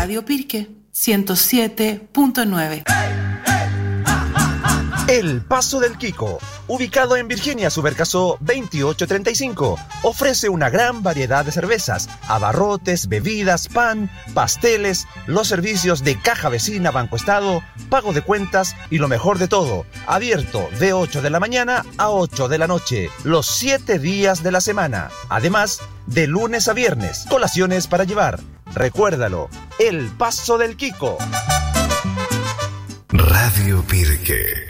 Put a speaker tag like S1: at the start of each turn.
S1: Radio Pirque 107.9.
S2: El Paso del Quico, ubicado en Virginia Subercasó 2835, ofrece una gran variedad de cervezas, abarrotes, bebidas, pan, pasteles, los servicios de caja vecina, Banco Estado, pago de cuentas y lo mejor de todo, abierto de 8 de la mañana a 8 de la noche, los 7 días de la semana. Además, de lunes a viernes, colaciones para llevar. Recuérdalo, El Paso del Quico.
S3: Radio Pirque.